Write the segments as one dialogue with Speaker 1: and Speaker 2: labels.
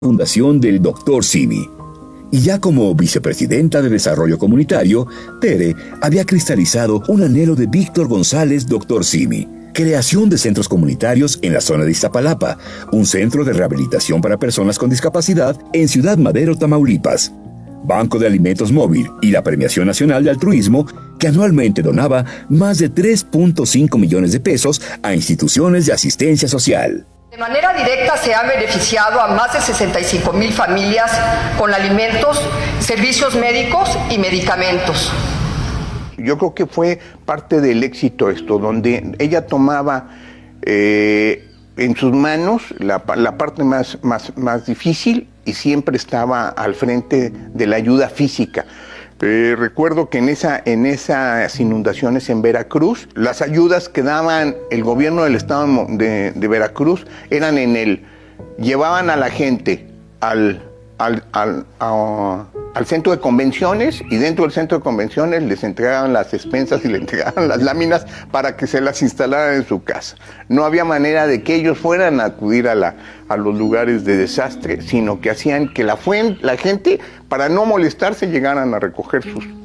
Speaker 1: fundación del Dr. Simi. Y ya como vicepresidenta de Desarrollo Comunitario, Tere había cristalizado un anhelo de Víctor González, Dr. Simi. Creación de centros comunitarios en la zona de Iztapalapa, un centro de rehabilitación para personas con discapacidad en Ciudad Madero, Tamaulipas. Banco de Alimentos Móvil y la Premiación Nacional de Altruismo, que anualmente donaba más de 3.5 millones de pesos a instituciones de asistencia social.
Speaker 2: De manera directa se han beneficiado a más de 65,000 familias con alimentos, servicios médicos y medicamentos.
Speaker 3: Yo creo que fue parte del éxito esto, donde ella tomaba en sus manos la parte más difícil y siempre estaba al frente de la ayuda física. Recuerdo que en esas inundaciones en Veracruz, las ayudas que daban el gobierno del estado de Veracruz eran llevaban a la gente al centro de convenciones, y dentro del centro de convenciones les entregaban las despensas y les entregaban las láminas para que se las instalaran en su casa. No había manera de que ellos fueran a acudir a los lugares de desastre, sino que hacían que la gente, para no molestarse, llegaran a recoger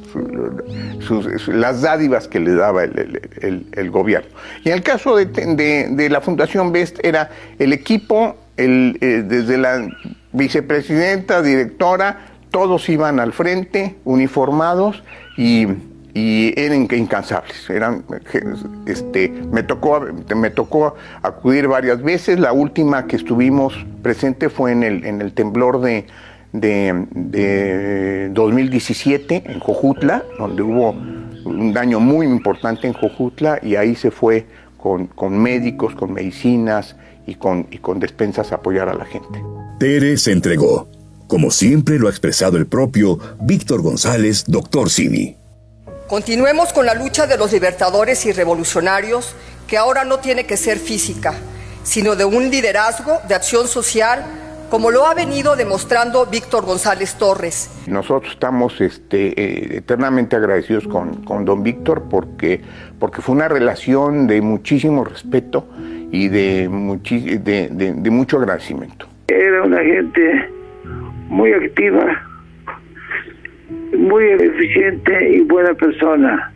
Speaker 3: las dádivas que le daba el gobierno. Y en el caso de la Fundación BEST era el equipo, desde la vicepresidenta, directora, todos iban al frente, uniformados y eran incansables. Me tocó acudir varias veces. La última que estuvimos presente fue en el temblor de 2017 en Jojutla, donde hubo un daño muy importante en Jojutla, y ahí se fue con médicos, con medicinas y con despensas a apoyar a la gente.
Speaker 1: Tere se entregó, como siempre lo ha expresado el propio Víctor González, Dr. Simi.
Speaker 2: Continuemos con la lucha de los libertadores y revolucionarios, que ahora no tiene que ser física, sino de un liderazgo de acción social, como lo ha venido demostrando Víctor González Torres.
Speaker 3: Nosotros estamos eternamente agradecidos con don Víctor porque fue una relación de muchísimo respeto y de mucho agradecimiento.
Speaker 4: Era una gente muy activa, muy eficiente y buena persona.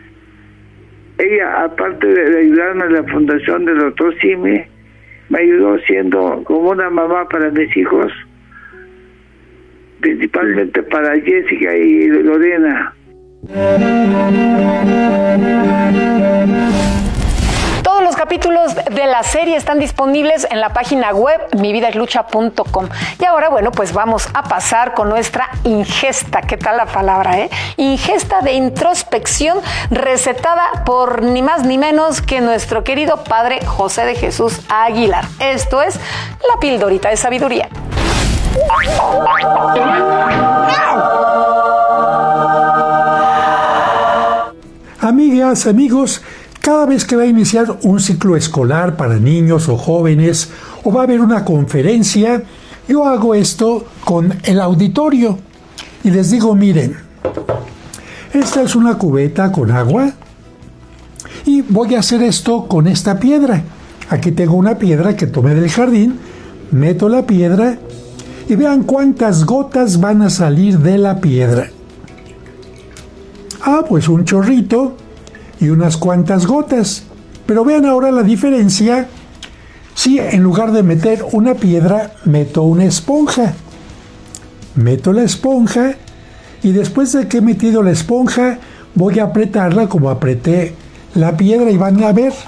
Speaker 4: Ella, aparte de ayudarme en la fundación del Dr. Simi, me ayudó siendo como una mamá para mis hijos, principalmente para Jessica y Lorena.
Speaker 5: Todos los capítulos de la serie están disponibles en la página web mividaslucha.com. Y ahora, bueno, pues vamos a pasar con nuestra ingesta. ¿Qué tal la palabra, Ingesta de introspección, recetada por ni más ni menos que nuestro querido padre José de Jesús Aguilar. Esto es la pildorita de sabiduría.
Speaker 6: Amigas, amigos, cada vez que va a iniciar un ciclo escolar para niños o jóvenes, o va a haber una conferencia, yo hago esto con el auditorio y les digo, miren, esta es una cubeta con agua y voy a hacer esto con esta piedra. Aquí tengo una piedra que tomé del jardín, meto la piedra y vean cuántas gotas van a salir de la piedra. Pues un chorrito y unas cuantas gotas. Pero vean ahora la diferencia si en lugar de meter una piedra, meto una esponja. Meto la esponja y después de que he metido la esponja, voy a apretarla como apreté la piedra y van a ver.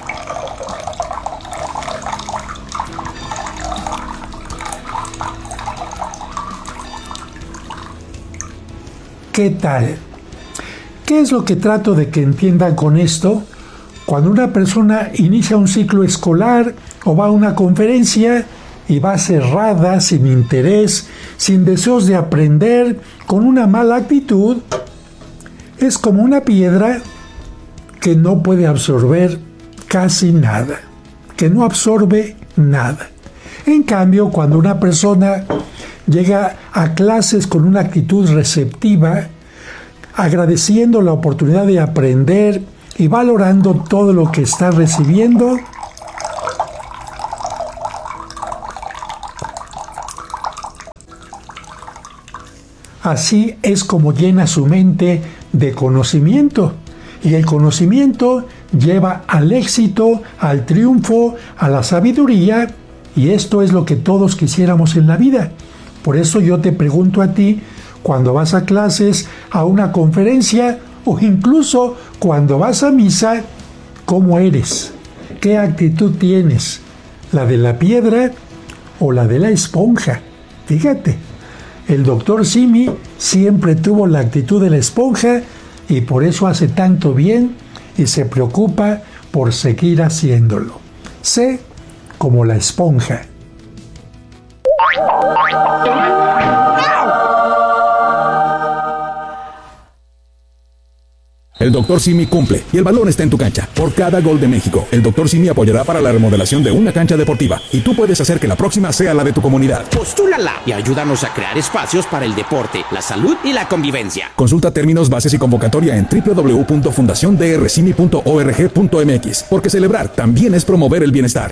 Speaker 6: ¿Qué tal? ¿Qué es lo que trato de que entiendan con esto? Cuando una persona inicia un ciclo escolar o va a una conferencia y va cerrada, sin interés, sin deseos de aprender, con una mala actitud, es como una piedra que no puede absorber casi nada, que no absorbe nada. En cambio, cuando una persona llega a clases con una actitud receptiva, agradeciendo la oportunidad de aprender y valorando todo lo que está recibiendo, Así es como llena su mente de conocimiento. Y el conocimiento lleva al éxito, al triunfo, a la sabiduría, y esto es lo que todos quisiéramos en la vida. Por eso yo te pregunto a ti, cuando vas a clases, a una conferencia o incluso cuando vas a misa, ¿cómo eres? ¿Qué actitud tienes? ¿La de la piedra o la de la esponja? Fíjate, el doctor Simi siempre tuvo la actitud de la esponja y por eso hace tanto bien y se preocupa por seguir haciéndolo. Sé como la esponja.
Speaker 7: El Dr. Simi cumple y el balón está en tu cancha. Por cada gol de México, el Dr. Simi apoyará para la remodelación de una cancha deportiva y tú puedes hacer que la próxima sea la de tu comunidad.
Speaker 8: Postúlala y ayúdanos a crear espacios para el deporte, la salud y la convivencia.
Speaker 7: Consulta términos, bases y convocatoria en www.fundaciondrsimi.org.mx, porque celebrar también es promover el bienestar.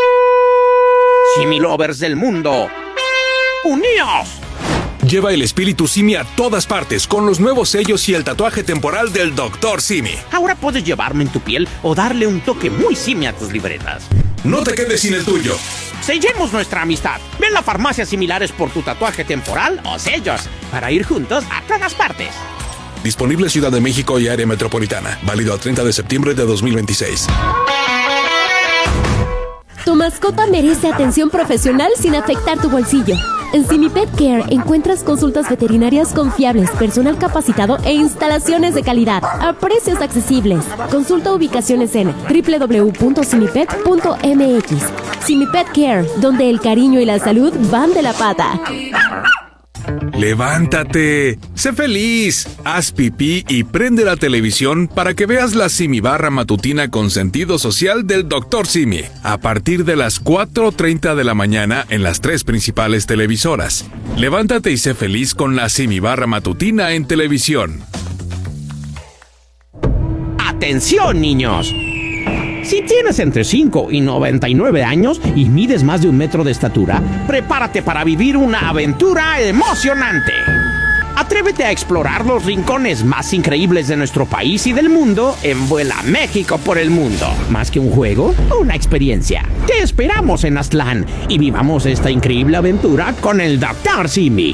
Speaker 8: Simi Lovers del mundo, ¡uníos!
Speaker 9: Lleva el espíritu Simi a todas partes con los nuevos sellos y el tatuaje temporal del Dr. Simi.
Speaker 8: Ahora puedes llevarlo en tu piel o darle un toque muy Simi a tus libretas.
Speaker 9: No te quedes sin el tuyo.
Speaker 8: Sellemos nuestra amistad. Ven a farmacias similares por tu tatuaje temporal o sellos para ir juntos a todas partes.
Speaker 9: Disponible Ciudad de México y área metropolitana. Válido al 30 de septiembre de 2026.
Speaker 10: Tu mascota merece atención profesional sin afectar tu bolsillo. En Simi Pet Care encuentras consultas veterinarias confiables, personal capacitado e instalaciones de calidad a precios accesibles. Consulta ubicaciones en www.simipet.mx. Simi Pet Care, donde el cariño y la salud van de la pata.
Speaker 9: ¡Levántate! ¡Sé feliz! Haz pipí y prende la televisión para que veas la Simi Barra matutina con sentido social del Dr. Simi. A partir de las 4:30 de la mañana en las 3 principales televisoras. Levántate y sé feliz con la Simi Barra matutina en televisión.
Speaker 8: ¡Atención, niños! Si tienes entre 5 y 99 años y mides más de 1 metro de estatura, prepárate para vivir una aventura emocionante. Atrévete a explorar los rincones más increíbles de nuestro país y del mundo en Vuela México por el Mundo. Más que un juego, una experiencia. Te esperamos en Aztlán y vivamos esta increíble aventura con el Dr. Simi.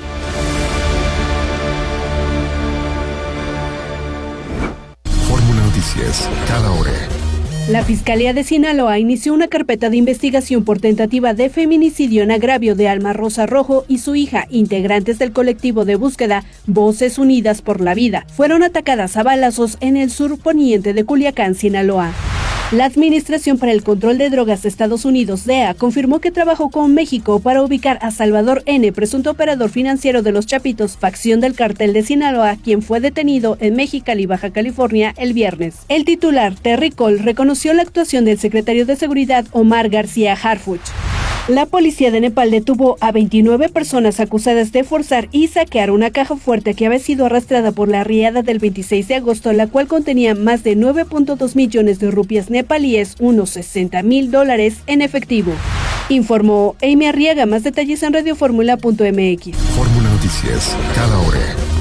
Speaker 11: Fórmula Noticias, cada hora.
Speaker 12: La Fiscalía de Sinaloa inició una carpeta de investigación por tentativa de feminicidio en agravio de Alma Rosa Rojo y su hija, integrantes del colectivo de búsqueda Voces Unidas por la Vida. Fueron atacadas a balazos en el sur poniente de Culiacán, Sinaloa. La Administración para el Control de Drogas de Estados Unidos, DEA, confirmó que trabajó con México para ubicar a Salvador N., presunto operador financiero de los Chapitos, facción del cártel de Sinaloa, quien fue detenido en Mexicali, Baja California, el viernes. El titular, Terry Cole, reconoció la actuación del secretario de Seguridad, Omar García Harfuch. La policía de Nepal detuvo a 29 personas acusadas de forzar y saquear una caja fuerte que había sido arrastrada por la riada del 26 de agosto, la cual contenía más de 9.2 millones de rupias nepalíes, unos $60,000 en efectivo. Informó Amy Arriaga. Más detalles en radioformula.mx.
Speaker 11: Fórmula Noticias, cada hora.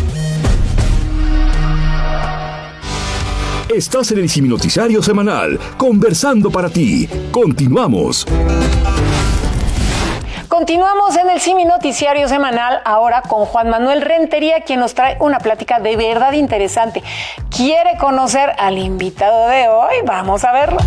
Speaker 1: Estás en el Simi Noticiario Semanal, conversando para ti. Continuamos.
Speaker 5: Continuamos en el Simi Noticiario Semanal, ahora con Juan Manuel Rentería, quien nos trae una plática de verdad interesante. ¿Quiere conocer al invitado de hoy? Vamos a verlo.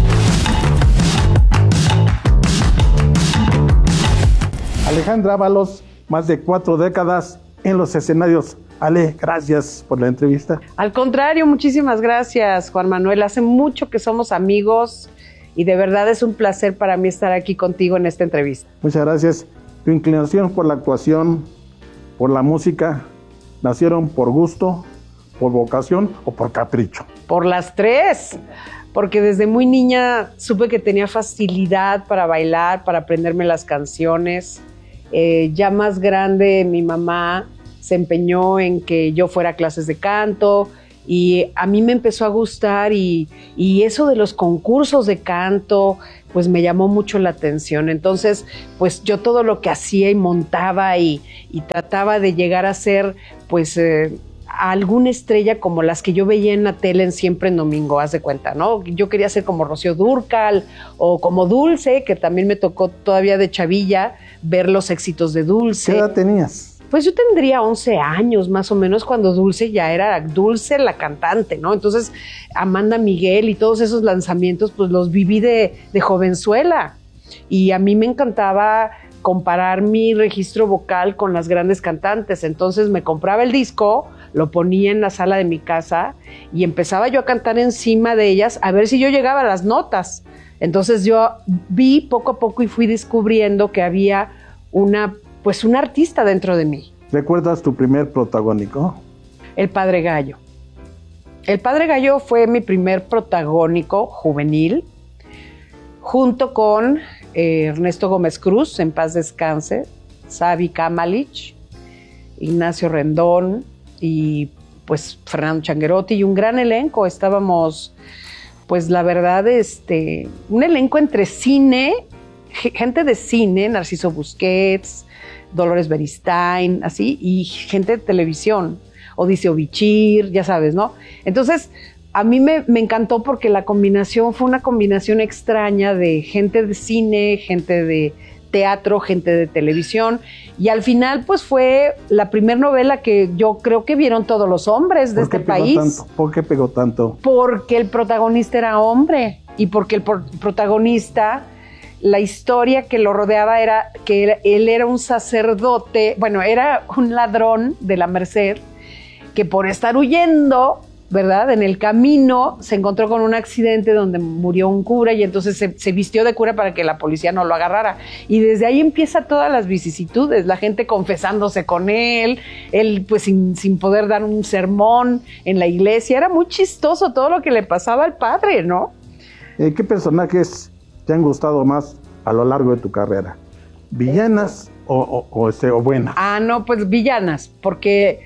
Speaker 13: Alejandra Ábalos, más de 4 décadas en los escenarios. Ale, gracias por la entrevista.
Speaker 14: Al contrario, muchísimas gracias, Juan Manuel. Hace mucho que somos amigos y de verdad es un placer para mí estar aquí contigo en esta entrevista.
Speaker 13: Muchas gracias. Tu inclinación por la actuación, por la música, ¿nacieron por gusto, por vocación o por capricho?
Speaker 14: Por las tres, porque desde muy niña supe que tenía facilidad para bailar, para aprenderme las canciones. Ya más grande, mi mamá se empeñó en que yo fuera a clases de canto Y a mí me empezó a gustar y eso de los concursos de canto, pues me llamó mucho la atención. Entonces, pues yo todo lo que hacía y montaba y trataba de llegar a ser, pues, alguna estrella como las que yo veía en la tele en Siempre en Domingo, haz de cuenta, ¿no? Yo quería ser como Rocío Dúrcal o como Dulce, que también me tocó todavía de chavilla ver los éxitos de Dulce.
Speaker 13: ¿Qué edad tenías?
Speaker 14: Pues yo tendría 11 años más o menos cuando Dulce ya era Dulce la cantante, ¿no? Entonces Amanda Miguel y todos esos lanzamientos pues los viví de jovenzuela y a mí me encantaba comparar mi registro vocal con las grandes cantantes. Entonces me compraba el disco, lo ponía en la sala de mi casa y empezaba yo a cantar encima de ellas a ver si yo llegaba a las notas. Entonces yo vi poco a poco y fui descubriendo que había un artista dentro de mí.
Speaker 13: ¿Recuerdas tu primer protagónico?
Speaker 14: El Padre Gallo. El Padre Gallo fue mi primer protagónico juvenil, junto con Ernesto Gómez Cruz, en paz descanse, Xavi Kamalich, Ignacio Rendón y pues Fernando Changuerotti y un gran elenco. Estábamos, pues la verdad, un elenco entre cine, gente de cine, Narciso Busquets, Dolores Beristain, así, y gente de televisión, Odiseo Bichir, ya sabes, ¿no? Entonces, a mí me encantó porque la combinación fue una combinación extraña de gente de cine, gente de teatro, gente de televisión, y al final, pues, fue la primera novela que yo creo que vieron todos los hombres de este país.
Speaker 13: ¿Por qué pegó tanto?
Speaker 14: Porque el protagonista era hombre, y porque el protagonista... La historia que lo rodeaba era que él era un sacerdote, bueno, era un ladrón de la Merced, que por estar huyendo, ¿verdad?, en el camino se encontró con un accidente donde murió un cura y entonces se vistió de cura para que la policía no lo agarrara. Y desde ahí empieza todas las vicisitudes, la gente confesándose con él pues sin poder dar un sermón en la iglesia. Era muy chistoso todo lo que le pasaba al padre, ¿no?
Speaker 13: ¿Qué personajes te han gustado más a lo largo de tu carrera? ¿Villanas o buenas?
Speaker 14: No, pues villanas, porque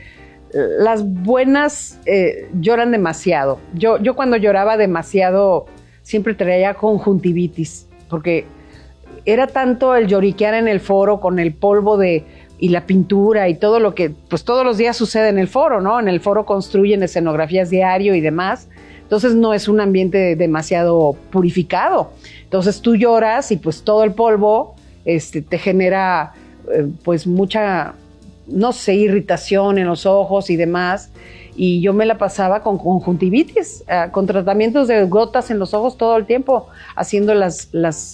Speaker 14: las buenas lloran demasiado. Yo cuando lloraba demasiado siempre traía conjuntivitis, porque era tanto el lloriquear en el foro con el polvo y la pintura y todo lo que pues todos los días sucede en el foro, ¿no? En el foro construyen escenografías diario y demás. Entonces no es un ambiente demasiado purificado. Entonces tú lloras y pues todo el polvo te genera pues mucha, no sé, irritación en los ojos y demás. Y yo me la pasaba con conjuntivitis, con tratamientos de gotas en los ojos todo el tiempo, haciendo las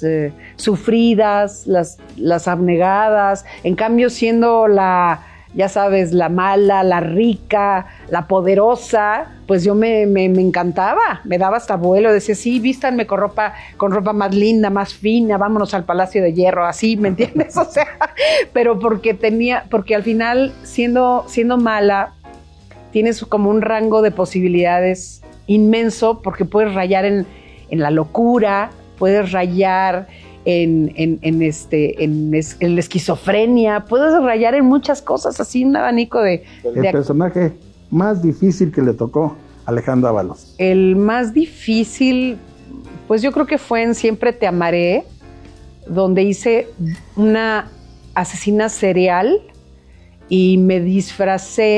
Speaker 14: sufridas, las abnegadas. En cambio, siendo ya sabes, la mala, la rica, la poderosa, pues yo me encantaba, me daba hasta vuelo, decía, sí, vístanme con ropa más linda, más fina, vámonos al Palacio de Hierro, así, ¿me entiendes? O sea, pero porque al final, siendo mala, tienes como un rango de posibilidades inmenso, porque puedes rayar en la locura, puedes rayar en la esquizofrenia, puedes rayar en muchas cosas, así un abanico de...
Speaker 13: El personaje más difícil que le tocó a Alejandra Ábalos.
Speaker 14: El más difícil, pues yo creo que fue en Siempre te amaré, donde hice una asesina serial y me disfracé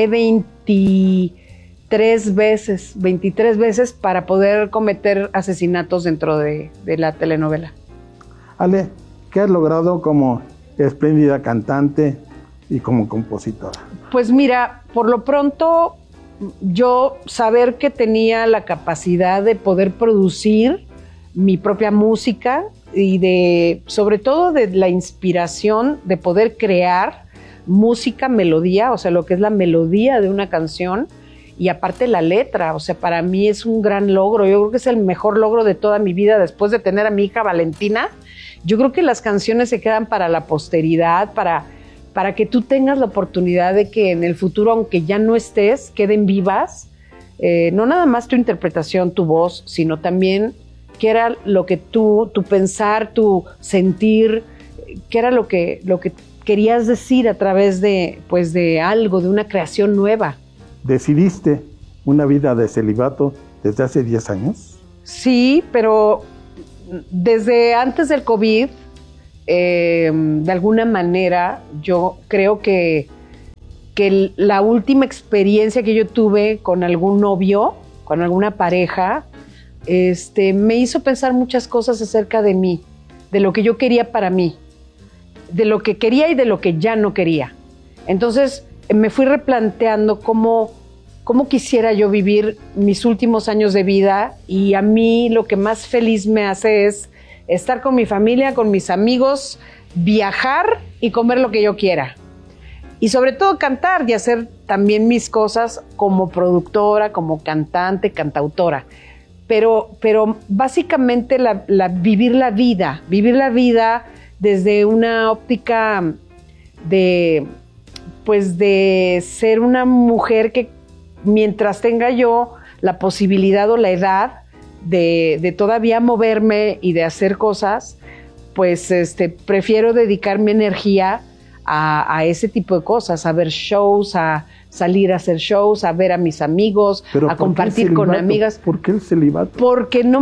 Speaker 14: 23 veces para poder cometer asesinatos dentro de la telenovela.
Speaker 13: Ale, ¿qué has logrado como espléndida cantante y como compositora?
Speaker 14: Pues mira, por lo pronto yo saber que tenía la capacidad de poder producir mi propia música y sobre todo de la inspiración de poder crear música, melodía, o sea, lo que es la melodía de una canción y aparte la letra, o sea, para mí es un gran logro. Yo creo que es el mejor logro de toda mi vida después de tener a mi hija Valentina. Yo creo que las canciones se quedan para la posteridad, para que tú tengas la oportunidad de que en el futuro, aunque ya no estés, queden vivas. No nada más tu interpretación, tu voz, sino también qué era lo que tu pensar, tu sentir, qué era lo que querías decir a través de algo, de una creación nueva.
Speaker 13: Decidiste una vida de celibato desde hace 10 años.
Speaker 14: Sí, pero desde antes del COVID, de alguna manera, yo creo que la última experiencia que yo tuve con algún novio, con alguna pareja, me hizo pensar muchas cosas acerca de mí, de lo que yo quería para mí, de lo que quería y de lo que ya no quería. Entonces me fui replanteando cómo quisiera yo vivir mis últimos años de vida, y a mí lo que más feliz me hace es estar con mi familia, con mis amigos, viajar y comer lo que yo quiera. Y sobre todo cantar y hacer también mis cosas como productora, como cantante, cantautora. Pero básicamente vivir la vida desde una óptica de ser una mujer que mientras tenga yo la posibilidad o la edad de todavía moverme y de hacer cosas, pues prefiero dedicar mi energía a ese tipo de cosas, a ver shows, a salir a hacer shows, a ver a mis amigos, a compartir con amigas.
Speaker 13: ¿Por qué el celibato?
Speaker 14: Porque no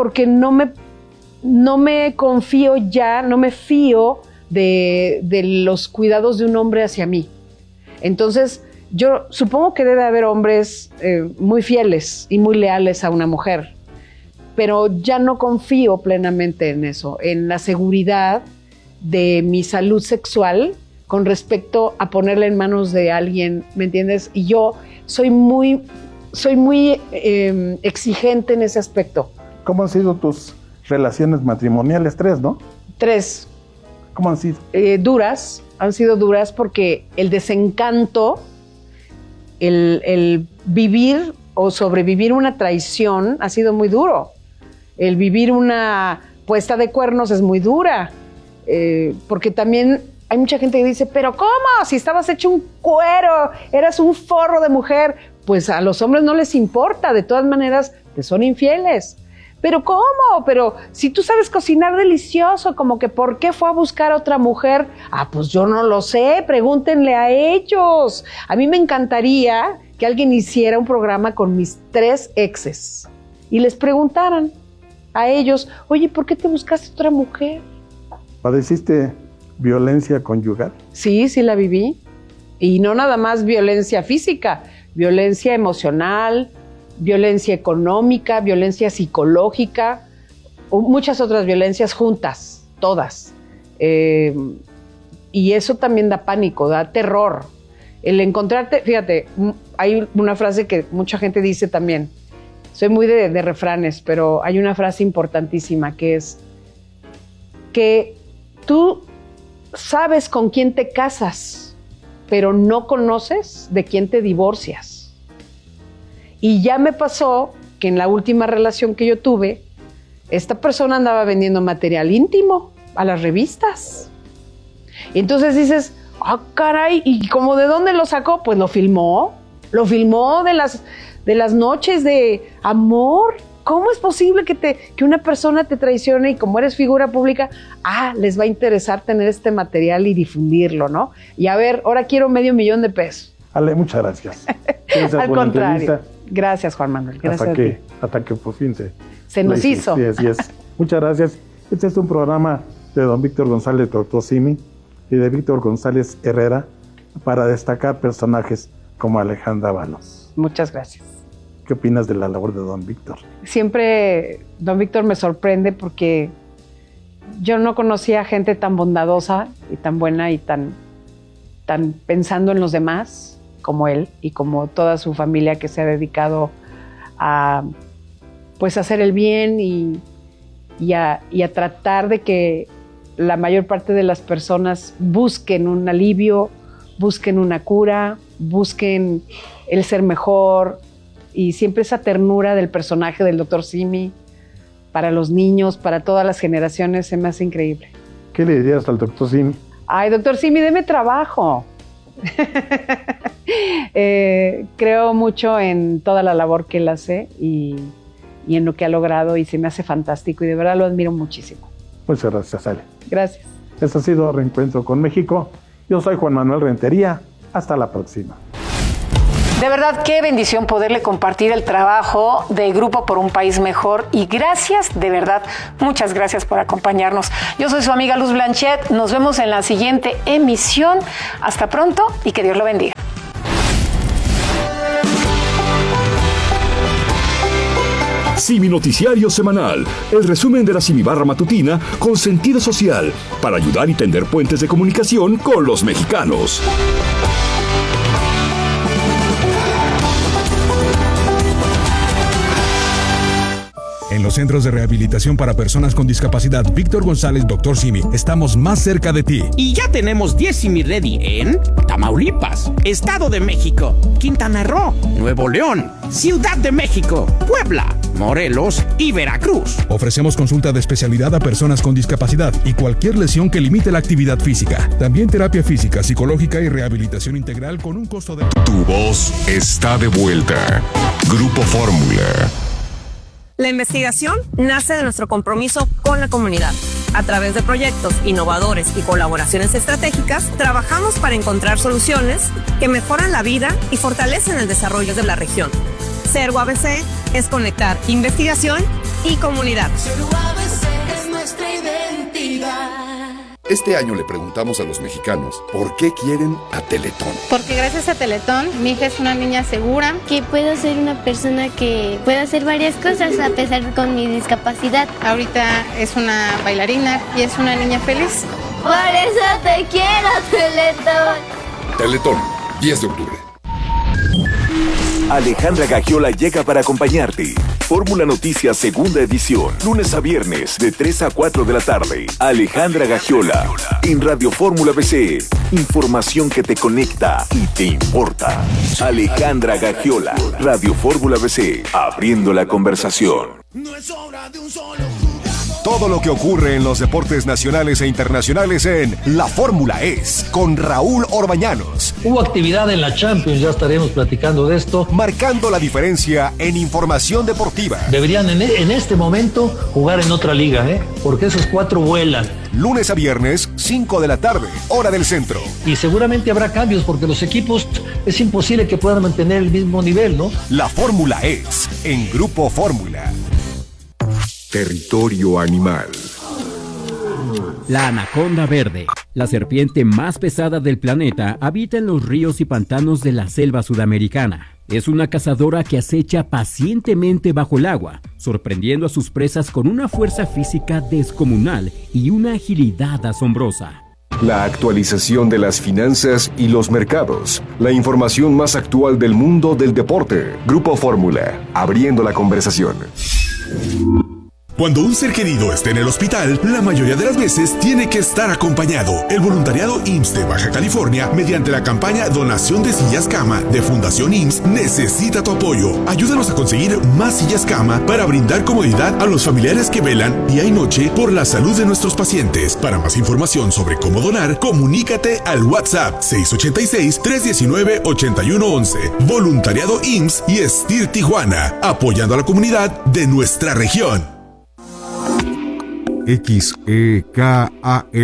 Speaker 14: me confío ya, no me fío de los cuidados de un hombre hacia mí. Entonces, yo supongo que debe haber hombres muy fieles y muy leales a una mujer, pero ya no confío plenamente en eso, en la seguridad de mi salud sexual con respecto a ponerla en manos de alguien, ¿me entiendes? Y yo soy muy exigente en ese aspecto.
Speaker 13: ¿Cómo han sido tus relaciones matrimoniales? 3, ¿no?
Speaker 14: 3.
Speaker 13: ¿Cómo han sido?
Speaker 14: Duras, han sido duras porque el desencanto, el vivir o sobrevivir una traición ha sido muy duro. El vivir una puesta de cuernos es muy dura, porque también hay mucha gente que dice, ¿pero cómo? Si estabas hecho un cuero, eras un forro de mujer. Pues a los hombres no les importa, de todas maneras te son infieles. ¿Pero cómo? Pero si tú sabes cocinar delicioso, como que ¿por qué fue a buscar a otra mujer? Ah, pues yo no lo sé, pregúntenle a ellos. A mí me encantaría que alguien hiciera un programa con mis 3 exes y les preguntaran a ellos, oye, ¿por qué te buscaste otra mujer?
Speaker 13: ¿Padeciste violencia conyugal?
Speaker 14: Sí, sí la viví. Y no nada más violencia física, violencia emocional, violencia económica, violencia psicológica, muchas otras violencias juntas, todas. Y eso también da pánico, da terror. El encontrarte, fíjate, hay una frase que mucha gente dice también, soy muy de refranes, pero hay una frase importantísima que es que tú sabes con quién te casas, pero no conoces de quién te divorcias. Y ya me pasó que en la última relación que yo tuve, esta persona andaba vendiendo material íntimo a las revistas. Y entonces dices, ah, caray, ¿y cómo de dónde lo sacó? Pues lo filmó de las noches de amor. ¿Cómo es posible que una persona te traicione y como eres figura pública, les va a interesar tener este material y difundirlo, ¿no? Y a ver, ahora quiero $500,000 de pesos.
Speaker 13: Ale, muchas gracias.
Speaker 14: Al contrario. Gracias, Juan Manuel. Gracias
Speaker 13: hasta que por fin
Speaker 14: se nos hizo.
Speaker 13: Sí, es. Muchas gracias. Este es un programa de don Víctor González, doctor Simi, y de Víctor González Herrera, para destacar personajes como Alejandra Balos.
Speaker 14: Muchas gracias.
Speaker 13: ¿Qué opinas de la labor de don Víctor?
Speaker 14: Siempre don Víctor me sorprende porque yo no conocía gente tan bondadosa y tan buena y tan pensando en los demás como él y como toda su familia que se ha dedicado a hacer el bien y a tratar de que la mayor parte de las personas busquen un alivio, busquen una cura, busquen el ser mejor. Y siempre esa ternura del personaje del Dr. Simi para los niños, para todas las generaciones, se me hace increíble.
Speaker 13: ¿Qué le dirías al Dr. Simi?
Speaker 14: Ay, Dr. Simi, deme trabajo. Creo mucho en toda la labor que él hace y en lo que ha logrado y se me hace fantástico y de verdad lo admiro muchísimo.
Speaker 13: Muchas gracias, Ale.
Speaker 14: Gracias.
Speaker 13: Este ha sido Reencuentro con México. Yo soy Juan Manuel Rentería. Hasta la próxima.
Speaker 5: De verdad, qué bendición poderle compartir el trabajo de Grupo por un País Mejor y gracias, de verdad, muchas gracias por acompañarnos. Yo soy su amiga Luz Blanchet, nos vemos en la siguiente emisión. Hasta pronto y que Dios lo bendiga.
Speaker 1: Simi Noticiario Semanal, el resumen de la Simi Barra Matutina con sentido social para ayudar y tender puentes de comunicación con los mexicanos.
Speaker 7: En los centros de rehabilitación para personas con discapacidad Víctor González, Dr. Simi, estamos más cerca de ti.
Speaker 8: Y ya tenemos 10 Simi Ready en Tamaulipas, Estado de México, Quintana Roo, Nuevo León, Ciudad de México, Puebla, Morelos y Veracruz.
Speaker 7: Ofrecemos consulta de especialidad a personas con discapacidad y cualquier lesión que limite la actividad física. También terapia física, psicológica y rehabilitación integral con un costo de...
Speaker 11: Tu voz está de vuelta. Grupo Fórmula.
Speaker 15: La investigación nace de nuestro compromiso con la comunidad. A través de proyectos innovadores y colaboraciones estratégicas, trabajamos para encontrar soluciones que mejoran la vida y fortalecen el desarrollo de la región. Cergo ABC es conectar investigación y comunidad.
Speaker 16: Cergo ABC es nuestra identidad.
Speaker 17: Este año le preguntamos a los mexicanos por qué quieren a Teletón.
Speaker 18: Porque gracias a Teletón, mi hija es una niña segura.
Speaker 19: Que puedo ser una persona que puede hacer varias cosas a pesar con mi discapacidad.
Speaker 18: Ahorita es una bailarina y es una niña feliz.
Speaker 19: Por eso te quiero, Teletón.
Speaker 17: Teletón, 10 de octubre.
Speaker 20: Alejandra Gagiola llega para acompañarte. Fórmula Noticias segunda edición, lunes a viernes de 3 a 4 de la tarde. Alejandra Gagiola en Radio Fórmula BC. Información que te conecta y te importa. Alejandra Gagiola, Radio Fórmula BC, abriendo la conversación.
Speaker 11: No es obra de un solo jugador. Todo lo que ocurre en los deportes nacionales e internacionales en La Fórmula Es, con Raúl Orbañanos.
Speaker 21: Hubo actividad en la Champions, ya estaremos platicando de esto.
Speaker 11: Marcando la diferencia en información deportiva.
Speaker 21: Deberían en este momento jugar en otra liga, porque esos 4 vuelan.
Speaker 11: Lunes a viernes, 5 de la tarde, hora del centro.
Speaker 21: Y seguramente habrá cambios porque los equipos es imposible que puedan mantener el mismo nivel, ¿no?
Speaker 11: La Fórmula Es, en Grupo Fórmula. Territorio animal.
Speaker 22: La anaconda verde, la serpiente más pesada del planeta, habita en los ríos y pantanos de la selva sudamericana. Es una cazadora que acecha pacientemente bajo el agua, sorprendiendo a sus presas con una fuerza física descomunal y una agilidad asombrosa.
Speaker 11: La actualización de las finanzas y los mercados. La información más actual del mundo del deporte. Grupo Fórmula, abriendo la conversación.
Speaker 23: Cuando un ser querido esté en el hospital, la mayoría de las veces tiene que estar acompañado. El voluntariado IMSS de Baja California, mediante la campaña Donación de Sillas Cama de Fundación IMSS, necesita tu apoyo. Ayúdanos a conseguir más sillas cama para brindar comodidad a los familiares que velan día y noche por la salud de nuestros pacientes. Para más información sobre cómo donar, comunícate al WhatsApp 686-319-8111. Voluntariado IMSS y STIR Tijuana, apoyando a la comunidad de nuestra región.
Speaker 11: XEKAM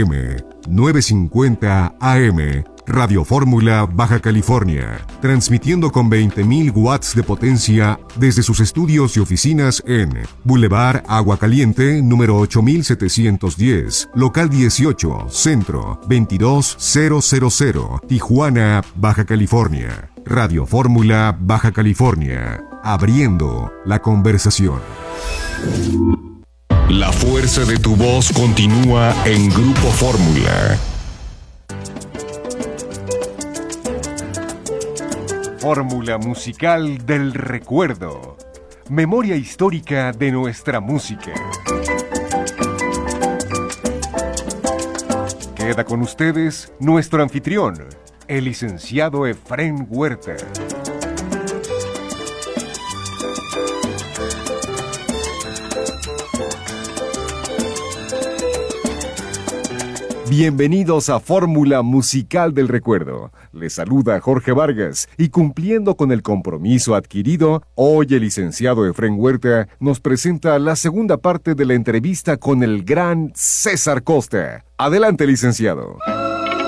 Speaker 11: 950 AM, Radio Fórmula Baja California, transmitiendo con 20.000 watts de potencia desde sus estudios y oficinas en Boulevard Agua Caliente, número 8710, local 18, centro 22000, Tijuana, Baja California. Radio Fórmula Baja California, abriendo la conversación. La fuerza de tu voz continúa en Grupo Fórmula. Fórmula musical del recuerdo. Memoria histórica de nuestra música. Queda con ustedes nuestro anfitrión, el licenciado Efrén Huerta. Bienvenidos a Fórmula Musical del Recuerdo. Les saluda Jorge Vargas y cumpliendo con el compromiso adquirido, hoy el licenciado Efrén Huerta nos presenta la segunda parte de la entrevista con el gran César Costa. Adelante, licenciado.